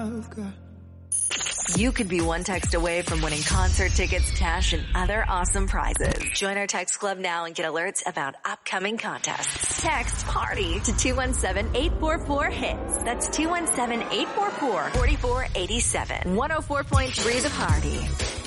I've got. You could be one text away from winning concert tickets, cash, and other awesome prizes. Join our text club now and get alerts about upcoming contests. Text PARTY to 217-844-HITS. That's 217-844-4487. 104.3 The Party.